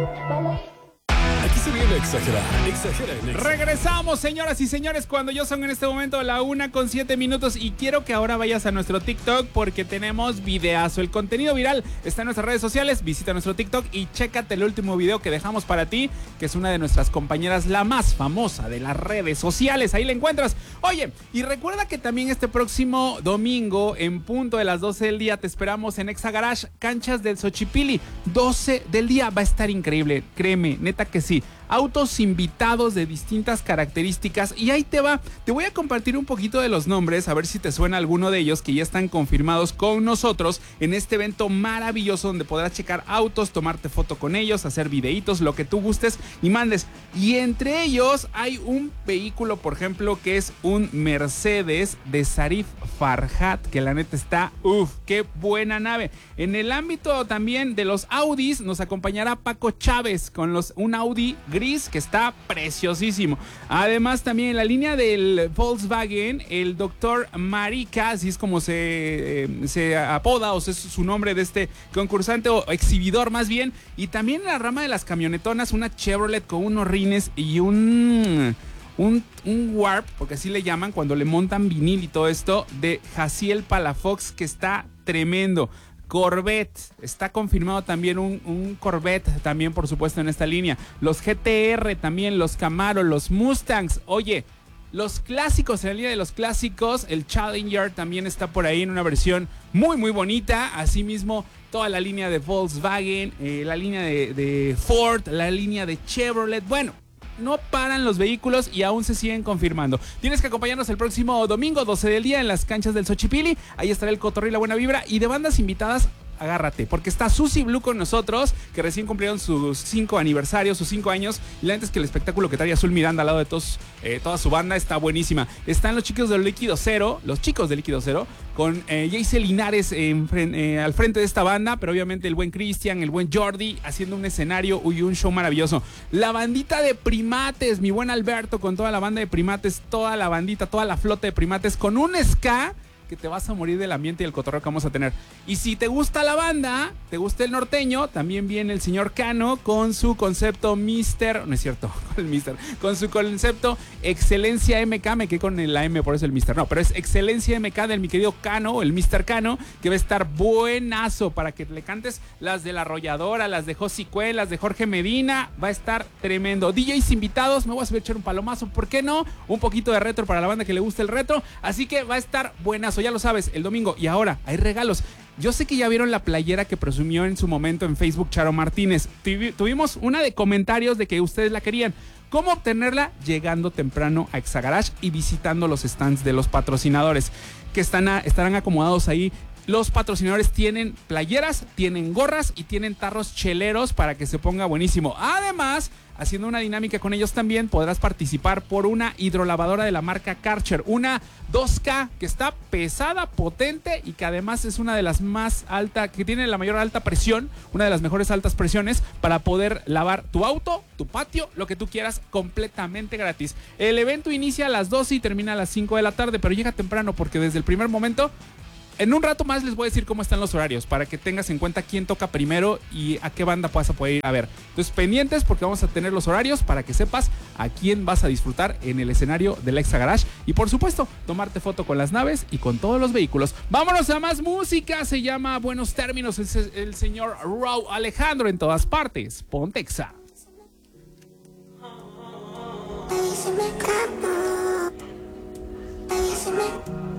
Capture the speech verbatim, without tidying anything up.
Aquí se viene a exagerar, exagera en Exa. Regresamos, señoras y señores, cuando yo son en este momento la una con siete minutos y quiero que ahora vayas a nuestro TikTok porque tenemos videazo. El contenido viral está en nuestras redes sociales, visita nuestro TikTok y chécate el último video que dejamos para ti, que es una de nuestras compañeras, la más famosa de las redes sociales, ahí la encuentras. Oye, y recuerda que también este próximo domingo, en punto de las doce del día, te esperamos en Exa Garage, canchas del Xochipilli, doce del día, va a estar increíble, créeme, neta que sí. Autos invitados de distintas características y ahí te va, te voy a compartir un poquito de los nombres, a ver si te suena alguno de ellos que ya están confirmados con nosotros en este evento maravilloso donde podrás checar autos, tomarte foto con ellos, hacer videitos, lo que tú gustes y mandes. Y entre ellos hay un vehículo, por ejemplo, que es un Mercedes de Zarif Farhat, que la neta está, uff, qué buena nave. En el ámbito también de los Audis nos acompañará Paco Chávez con los, un Audi gris que está preciosísimo. Además también en la línea del Volkswagen, el doctor Marica, así es como se, eh, se apoda, o sea, es su nombre de este concursante o exhibidor más bien. Y también en la rama de las camionetonas, una Chevrolet con unos rines y un... Un, un Warp, porque así le llaman cuando le montan vinil y todo esto, de Jaciel Palafox, que está tremendo. Corvette, está confirmado también un, un Corvette, también por supuesto en esta línea. Los G T R también, los Camaro, los Mustangs. Oye, los clásicos, en la línea de los clásicos, el Challenger también está por ahí en una versión muy muy bonita. Asimismo, toda la línea de Volkswagen, eh, la línea de, de Ford, la línea de Chevrolet. Bueno, no paran los vehículos y aún se siguen confirmando. Tienes que acompañarnos el próximo domingo, doce del día, en las canchas del Xochipilli. Ahí estará el cotorreo y la buena vibra. Y de bandas invitadas, agárrate, porque está Susi Blue con nosotros, que recién cumplieron sus cinco aniversarios, sus cinco años. Y la neta es que el espectáculo que trae Azul Miranda al lado de todos, eh, toda su banda está buenísima. Están los chicos de Líquido Cero, los chicos de Líquido Cero, con eh, Jayce Linares en, eh, al frente de esta banda, pero obviamente el buen Cristian, el buen Jordi, haciendo un escenario y un show maravilloso. La bandita de Primates, mi buen Alberto, con toda la banda de Primates, toda la bandita, toda la flota de Primates, con un ska que te vas a morir del ambiente y el cotorreo que vamos a tener. Y si te gusta la banda, te gusta el norteño, también viene el señor Cano con su concepto Mister, no es cierto, con el Mister, con su concepto Excelencia M K, me quedé con la M, por eso el Mister, no, pero es Excelencia M K del mi querido Cano, el Mister Cano, que va a estar buenazo para que le cantes las de La Arrolladora, las de Josi Cue, las de Jorge Medina, va a estar tremendo. D Js invitados, me voy a subir a echar un palomazo, ¿por qué no? Un poquito de retro para la banda que le gusta el retro, así que va a estar buenazo. Ya lo sabes, el domingo. Y ahora, hay regalos. Yo sé que ya vieron la playera que presumió en su momento en Facebook Charo Martínez. Tuvi- tuvimos una de comentarios de que ustedes la querían. ¿Cómo obtenerla? Llegando temprano a Exa Garage y visitando los stands de los patrocinadores que están a, estarán acomodados ahí. Los patrocinadores tienen playeras, tienen gorras y tienen tarros cheleros para que se ponga buenísimo. Además, haciendo una dinámica con ellos también, podrás participar por una hidrolavadora de la marca Karcher. Una dos K que está pesada, potente y que además es una de las más altas, que tiene la mayor alta presión, una de las mejores altas presiones para poder lavar tu auto, tu patio, lo que tú quieras, completamente gratis. El evento inicia a las doce y termina a las cinco de la tarde, pero llega temprano porque desde el primer momento... En un rato más les voy a decir cómo están los horarios para que tengas en cuenta quién toca primero y a qué banda vas a poder ir a ver. Entonces pendientes porque vamos a tener los horarios para que sepas a quién vas a disfrutar en el escenario del Exa Garage. Y por supuesto, tomarte foto con las naves y con todos los vehículos. Vámonos a más música. Se llama Buenos Términos. Es el señor Raúl Alejandro en todas partes. Ponte Exa. Ahí se me escapa. Ahí se me